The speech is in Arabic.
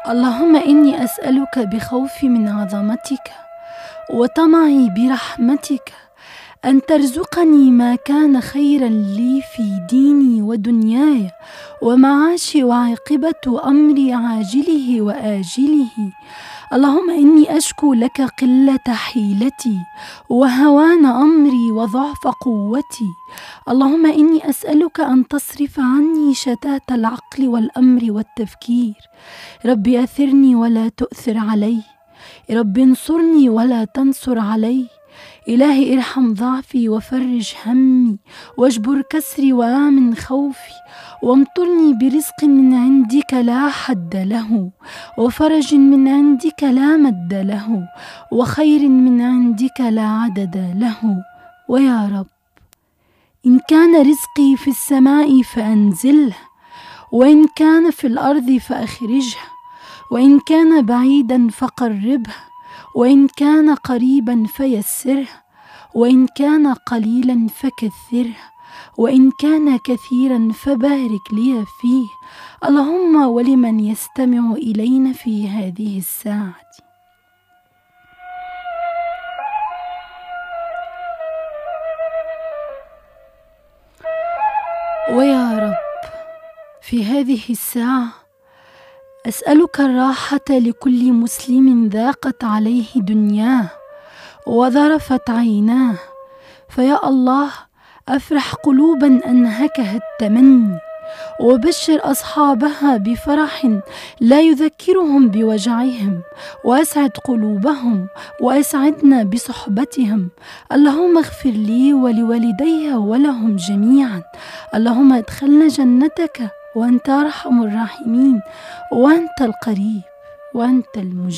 اللهم إني أسألك بخوفي من عظمتك وطمعي برحمتك أن ترزقني ما كان خيرا لي في ديني ودنياي ومعاشي وعاقبة أمري عاجله وآجله. اللهم إني أشكو لك قلة حيلتي وهوان أمري وضعف قوتي. اللهم إني أسألك أن تصرف عني شتات العقل والأمر والتفكير. ربي أثرني ولا تؤثر علي، ربي انصرني ولا تنصر علي. إلهي ارحم ضعفي وفرج همي واجبر كسري وآمن خوفي، وامطرني برزق من عندك لا حد له، وفرج من عندك لا مد له، وخير من عندك لا عدد له. ويا رب إن كان رزقي في السماء فأنزله، وإن كان في الأرض فأخرجه، وإن كان بعيدا فقربه، وإن كان قريبا فيسره، وإن كان قليلا فكثره، وإن كان كثيرا فبارك لي فيه. اللهم ولمن يستمع إلينا في هذه الساعة، ويا رب في هذه الساعة أسألك الراحة لكل مسلم ضاقت عليه دنياه وذرفت عيناه، فيا الله أفرح قلوبا أنهكها التمني، وبشر أصحابها بفرح لا يذكرهم بوجعهم، وأسعد قلوبهم وأسعدنا بصحبتهم. اللهم اغفر لي ولوالدي ولهم جميعا. اللهم ادخلنا جنتك وأنت أرحم الراحمين، وأنت القريب وأنت المجيب.